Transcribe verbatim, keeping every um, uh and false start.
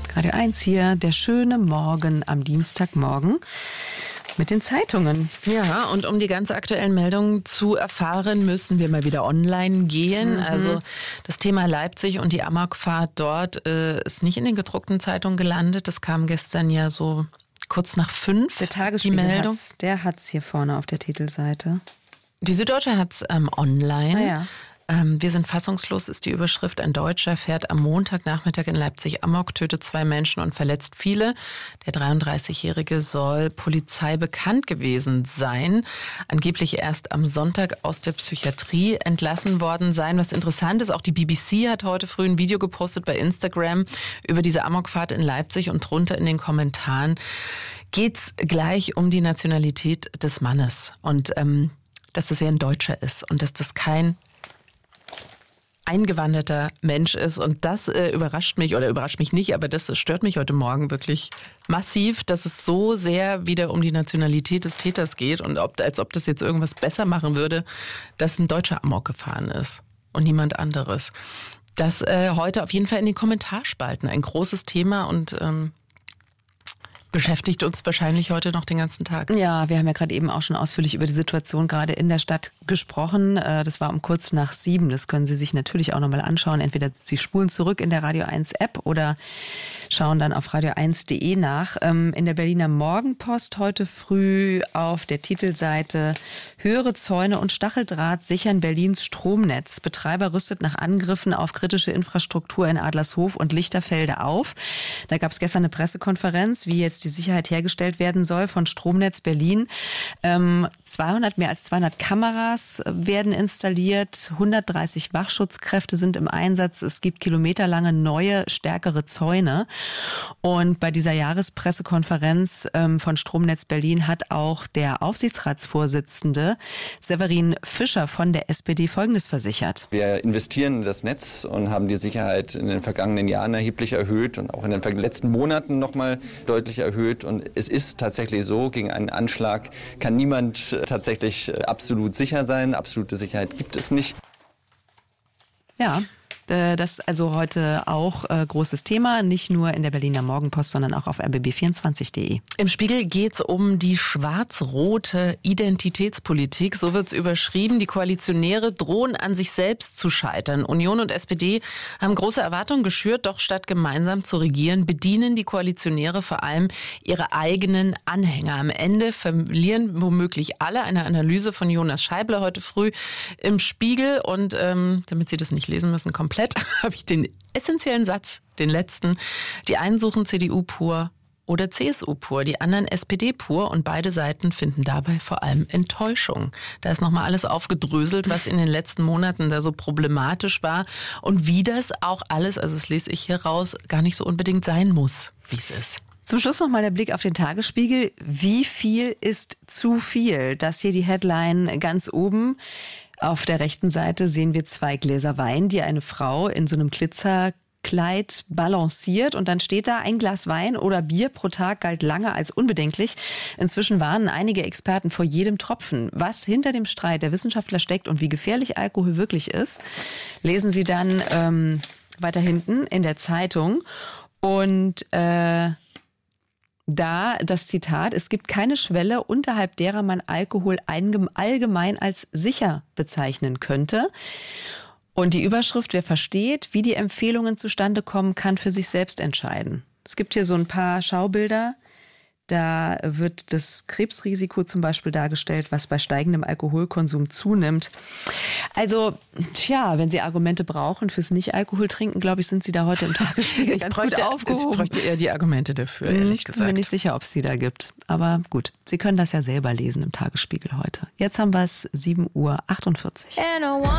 Radio eins hier, der schöne Morgen am Dienstagmorgen mit den Zeitungen. Ja, und um die ganz aktuellen Meldungen zu erfahren, müssen wir mal wieder online gehen. Mhm. Also das Thema Leipzig und die Amokfahrt dort äh, ist nicht in den gedruckten Zeitungen gelandet. Das kam gestern ja so kurz nach fünf. Der Tagesspiegel, die Meldung. Hat's, der hat's hier vorne auf der Titelseite. Die Süddeutsche hat's ähm, online. Ah, ja. Wir sind fassungslos, ist die Überschrift. Ein Deutscher fährt am Montagnachmittag in Leipzig Amok, tötet zwei Menschen und verletzt viele. Der dreiunddreißigjährige soll Polizei bekannt gewesen sein. Angeblich erst am Sonntag aus der Psychiatrie entlassen worden sein. Was interessant ist, auch die B B C hat heute früh ein Video gepostet bei Instagram über diese Amokfahrt in Leipzig und drunter in den Kommentaren geht's gleich um die Nationalität des Mannes. Und ähm, dass das ja ein Deutscher ist und dass das kein eingewanderter Mensch ist. Und das äh, überrascht mich, oder überrascht mich nicht, aber das stört mich heute Morgen wirklich massiv, dass es so sehr wieder um die Nationalität des Täters geht und ob, als ob das jetzt irgendwas besser machen würde, dass ein Deutscher Amok gefahren ist und niemand anderes. Das äh, heute auf jeden Fall in den Kommentarspalten ein großes Thema und ähm, beschäftigt uns wahrscheinlich heute noch den ganzen Tag. Ja, wir haben ja gerade eben auch schon ausführlich über die Situation gerade in der Stadt gesprochen. Das war um kurz nach sieben. Das können Sie sich natürlich auch nochmal anschauen. Entweder Sie spulen zurück in der Radio eins App oder schauen dann auf radio eins punkt de nach. In der Berliner Morgenpost heute früh auf der Titelseite: Höhere Zäune und Stacheldraht sichern Berlins Stromnetz. Betreiber rüstet nach Angriffen auf kritische Infrastruktur in Adlershof und Lichterfelde auf. Da gab es gestern eine Pressekonferenz, wie jetzt die Sicherheit hergestellt werden soll von Stromnetz Berlin. Ähm, zweihundert, mehr als zweihundert Kameras werden installiert, hundertdreißig Wachschutzkräfte sind im Einsatz. Es gibt kilometerlange neue, stärkere Zäune. Und bei dieser Jahrespressekonferenz ähm, von Stromnetz Berlin hat auch der Aufsichtsratsvorsitzende Severin Fischer von der S P D Folgendes versichert. Wir investieren in das Netz und haben die Sicherheit in den vergangenen Jahren erheblich erhöht und auch in den letzten Monaten noch mal deutlich erhöht. Und es ist tatsächlich so, gegen einen Anschlag kann niemand tatsächlich absolut sicher sein. Absolute Sicherheit gibt es nicht. Ja. Das ist also heute auch äh, großes Thema, nicht nur in der Berliner Morgenpost, sondern auch auf r b b vierundzwanzig punkt de. Im Spiegel geht es um die schwarz-rote Identitätspolitik. So wird es überschrieben. Die Koalitionäre drohen an sich selbst zu scheitern. Union und S P D haben große Erwartungen geschürt, doch statt gemeinsam zu regieren, bedienen die Koalitionäre vor allem ihre eigenen Anhänger. Am Ende verlieren womöglich alle. Eine Analyse von Jonas Scheible heute früh im Spiegel. Und ähm, damit Sie das nicht lesen müssen, komplett habe ich den essentiellen Satz, den letzten. Die einen suchen C D U pur oder C S U pur, die anderen S P D pur und beide Seiten finden dabei vor allem Enttäuschung. Da ist nochmal alles aufgedröselt, was in den letzten Monaten da so problematisch war und wie das auch alles, also das lese ich hier raus, gar nicht so unbedingt sein muss, wie es ist. Zum Schluss noch mal der Blick auf den Tagesspiegel. Wie viel ist zu viel? Das hier die Headline ganz oben. Auf der rechten Seite sehen wir zwei Gläser Wein, die eine Frau in so einem Glitzerkleid balanciert. Und dann steht da, ein Glas Wein oder Bier pro Tag galt lange als unbedenklich. Inzwischen warnen einige Experten vor jedem Tropfen. Was hinter dem Streit der Wissenschaftler steckt und wie gefährlich Alkohol wirklich ist, lesen Sie dann ähm, weiter hinten in der Zeitung. Und äh, da das Zitat: Es gibt keine Schwelle, unterhalb derer man Alkohol allgemein als sicher bezeichnen könnte. Und die Überschrift: Wer versteht, wie die Empfehlungen zustande kommen, kann für sich selbst entscheiden. Es gibt hier so ein paar Schaubilder. Da wird das Krebsrisiko zum Beispiel dargestellt, was bei steigendem Alkoholkonsum zunimmt. Also, tja, wenn Sie Argumente brauchen fürs Nicht-Alkohol-Trinken, glaube ich, sind Sie da heute im Tagesspiegel ganz bräuchte, gut aufgehoben. Ich bräuchte eher die Argumente dafür, ehrlich ich gesagt. Ich bin mir nicht sicher, ob es die da gibt. Aber gut, Sie können das ja selber lesen im Tagesspiegel heute. Jetzt haben wir es sieben Uhr achtundvierzig.